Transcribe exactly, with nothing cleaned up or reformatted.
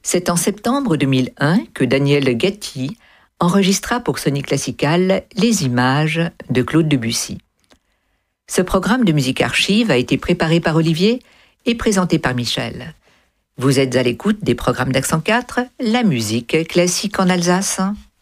C'est en septembre deux mille un que Daniel Gatti enregistra pour Sony Classical les images de Claude Debussy. Ce programme de musique archive a été préparé par Olivier et présenté par Michel. Vous êtes à l'écoute des programmes d'Accent quatre, la musique classique en Alsace.